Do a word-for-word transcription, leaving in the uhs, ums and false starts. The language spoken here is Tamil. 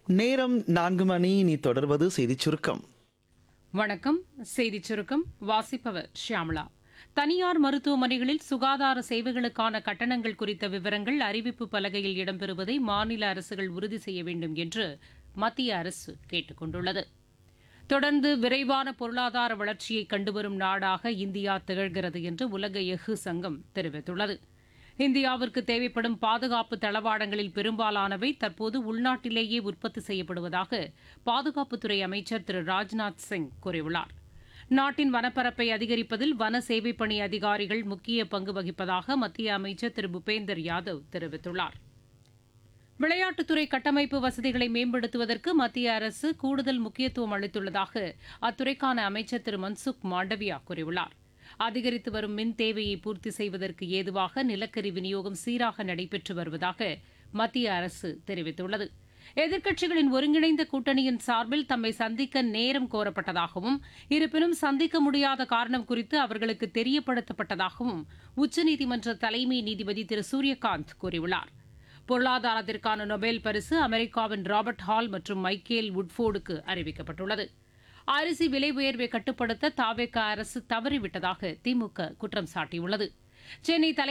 நேரம் நான்கு மணி. நீ தொடர்வது செய்திச் சுருக்கம். வணக்கம். செய்திச் சுருக்கம் வாசிப்பவர் ஷியாமளா. தனியார் மருத்துவமனைகளில் சுகாதார சேவைகளுக்கான கட்டணங்கள் குறித்த விவரங்கள் அறிவிப்பு பலகையில் இடம்பெறுவதை மாநில அரசுகள் உறுதி செய்ய வேண்டும் என்று மத்திய அரசு கேட்டுக் கொண்டுள்ளது. தொடர்ந்து விரைவான பொருளாதார வளர்ச்சியை கண்டுவரும் நாடாக இந்தியா திகழ்கிறது என்று உலக எஃகு சங்கம் தெரிவித்துள்ளது. இந்தியாவிற்கு தேவைப்படும் பாதுகாப்பு தளவாடங்களில் பெரும்பாலானவை தற்போது உள்நாட்டிலேயே உற்பத்தி செய்யப்படுவதாக பாதுகாப்புத்துறை அமைச்சர் திரு ராஜ்நாத் சிங் கூறியுள்ளார். நாட்டின் வனப்பரப்பை அதிகரிப்பதில் வன சேவைப் பணி அதிகாரிகள் முக்கிய பங்கு வகிப்பதாக மத்திய அமைச்சர் திரு பூபேந்தர் யாதவ் தெரிவித்துள்ளார். விளையாட்டுத்துறை கட்டமைப்பு வசதிகளை மேம்படுத்துவதற்கு மத்திய அரசு கூடுதல் முக்கியத்துவம் அளித்துள்ளதாக அத்துறைக்கான அமைச்சர் திரு மன்சுக் மாண்டவியா கூறியுள்ளார். அதிகரித்து வரும் மின் தேவையை பூர்த்தி செய்வதற்கு ஏதுவாக நிலக்கரி விநியோகம் சீராக நடைபெற்று வருவதாக மத்திய அரசு தெரிவித்துள்ளது. எதிர்க்கட்சிகளின் ஒருங்கிணைந்த கூட்டணியின் சார்பில் தம்மை சந்திக்க நேரம் கோரப்பட்டதாகவும் இருப்பினும் சந்திக்க முடியாத காரணம் குறித்து அவர்களுக்கு தெரியப்படுத்தப்பட்டதாகவும் உச்சநீதிமன்ற தலைமை நீதிபதி திரு சூரியகாந்த் கூறியுள்ளார். பொருளாதாரத்திற்கான நொபேல் பரிசு அமெரிக்காவின் ராபர்ட் ஹால் மற்றும் மைக்கேல் வுட்ஃபோர்டுக்கு அறிவிக்கப்பட்டுள்ளது. அரிசி விலை உயர்வை கட்டுப்படுத்த தாவேகா அரசு தவறிவிட்டதாக திமுக குற்றம் சாட்டியுள்ளது. சென்னை